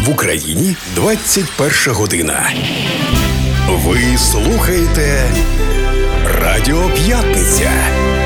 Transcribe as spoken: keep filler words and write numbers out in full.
В Україні двадцять перша година. Ви слухаєте Радіо П'ятниця.